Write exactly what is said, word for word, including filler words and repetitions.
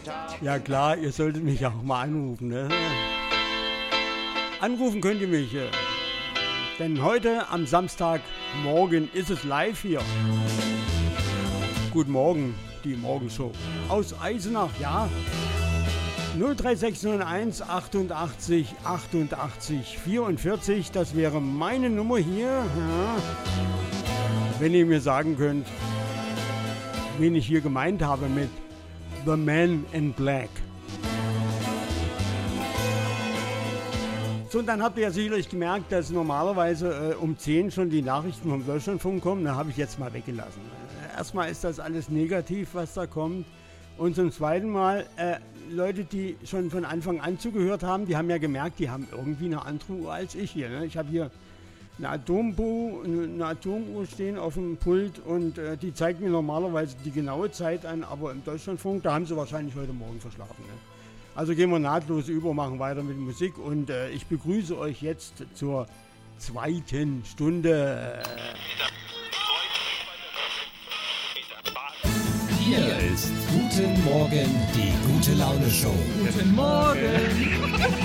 Ja klar, ihr solltet mich auch mal anrufen. Ne? Anrufen könnt ihr mich, äh, denn heute am Samstagmorgen ist es live hier. Guten Morgen, die Morgenshow aus Eisenach, ja. null drei sechs neun eins achtundachtzig achtundachtzig vierundvierzig, das wäre meine Nummer hier. Ja. Wenn ihr mir sagen könnt, wen ich hier gemeint habe mit The Man in Black. So, und dann habt ihr ja sicherlich gemerkt, dass normalerweise äh, um zehn schon die Nachrichten vom Deutschlandfunk kommen. Da habe ich jetzt mal weggelassen. Erstmal ist das alles negativ, was da kommt. Und zum zweiten Mal, äh, Leute, die schon von Anfang an zugehört haben, die haben ja gemerkt, die haben irgendwie eine andere Uhr als ich hier. Ne? Ich habe hier eine Atomuhr, eine Atomuhr stehen auf dem Pult und äh, die zeigt mir normalerweise die genaue Zeit an, aber im Deutschlandfunk, da haben sie wahrscheinlich heute Morgen verschlafen. Ne? Also gehen wir nahtlos über, machen weiter mit Musik und äh, ich begrüße euch jetzt zur zweiten Stunde. Hier ist Guten Morgen, die Gute Laune Show. Guten Morgen.